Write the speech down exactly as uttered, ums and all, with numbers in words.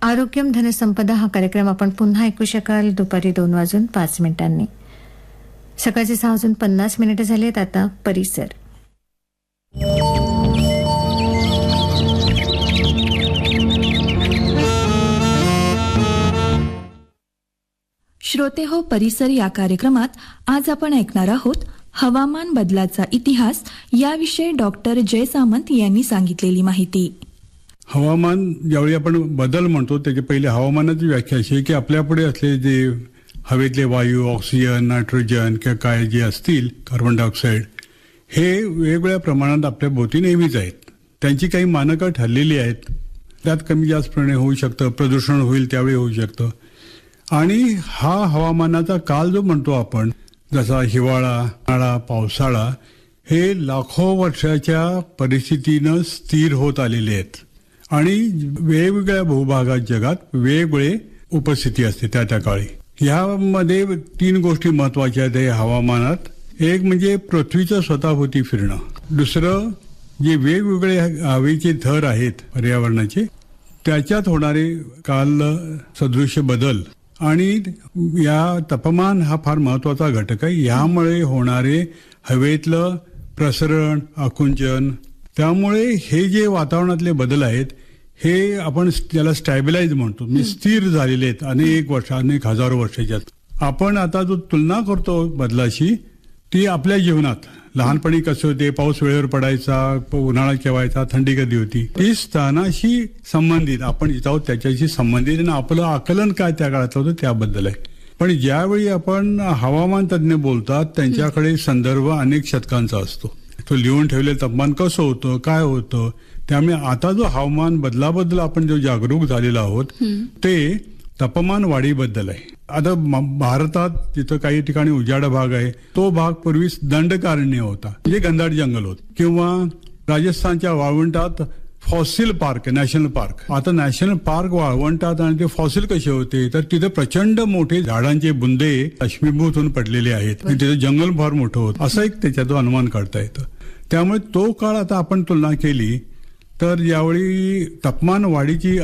आरोग्यम धनसंपदा हा कार्यक्रम आपण पुन्हा ऐकू शकाल दुपारी दोन वाजून पाच मिनिटांनी. सकाळचे सहा वाजून पन्नास मिनिटं झालेत. आता परिसर. श्रोते हो, परिसर या कार्यक्रमात आज आपण ऐकणार आहोत हवामान बदलाचा इतिहास याविषयी डॉक्टर जय सामंत यांनी सांगितलेली माहिती. हवामान ज्यावेळी आपण बदल म्हणतो त्याच्या पहिले हवामानाची व्याख्या अशी आहे की आपल्यापुढे असलेले जे हवेतले वायू, ऑक्सिजन, नायट्रोजन किंवा काय जे असतील, कार्बन डायऑक्साईड, हे वेगवेगळ्या प्रमाणात आपल्या भोवती नेहमीच आहेत. त्यांची काही मानकं ठरलेली आहेत. त्यात कमी जास्तपणे होऊ शकतं, प्रदूषण होईल त्यावेळी होऊ शकतं. आणि हा हवामानाचा काल जो म्हणतो आपण, जसा हिवाळा, उन्हाळा, पावसाळा, हे लाखो वर्षाच्या परिस्थितीनं स्थिर होत आलेले आहेत. आणि वेगवेगळ्या भूभागात जगात वेगवेगळे उपस्थिती असते त्या त्या काळी. ह्यामध्ये तीन गोष्टी महत्वाच्या आहेत या हवामानात. एक म्हणजे पृथ्वीचं स्वतःभोवती फिरणं. दुसरं जे वेगवेगळे हवेचे थर आहेत पर्यावरणाचे, त्याच्यात होणारे काल सदृश्य बदल. आणि या तापमान हा फार महत्वाचा घटक आहे. यामुळे होणारे हवेतलं प्रसरण, आकुंचन, त्यामुळे हे जे वातावरणातले बदल आहेत हे आपण त्याला स्टॅबिलाइज म्हणतो, म्हणजे स्थिर झालेले आहेत अनेक वर्ष, अनेक हजारो वर्षाच्यात. आपण आता जो तुलना करतो बदलाशी, ती आपल्या जीवनात लहानपणी कसं होते, पाऊस वेळेवर पडायचा, उन्हाळा केव्हायचा, थंडी कधी होती, ती स्थानाशी संबंधित आपण जिथं आहोत त्याच्याशी संबंधित आणि आपलं आकलन काय त्या काळात होतं त्याबद्दल आहे. पण ज्यावेळी आपण हवामान तज्ज्ञ बोलतात त्यांच्याकडे संदर्भ अनेक शतकांचा असतो. तो लिहून ठेवलेलं तापमान कसं होतं, काय होतं. त्यामुळे आता जो हवामान बदलाबद्दल आपण जो जागरूक झालेलो आहोत ते तापमान वाढीबद्दल आहे. आता भारतात जिथं काही ठिकाणी उजाड भाग आहे तो भाग पूर्वी दंडकारण्य होता, म्हणजे घनदाट जंगल होत. किंवा राजस्थानच्या वाळवंटात फॉसिल पार्क, नॅशनल पार्क. आता नॅशनल पार्क वाळवंटात आणि ते फॉसिल कसे होते, तर तिथे प्रचंड मोठे झाडांचे बुंदे अश्मीभूत होऊन पडलेले आहेत. तिथे जंगल फार मोठं होतं, असं एक त्याच्यातून अनुमान काढता येतं. त्यामुळे तो काळ आता आपण तुलना केली तर यावेळी तापमान वाढीची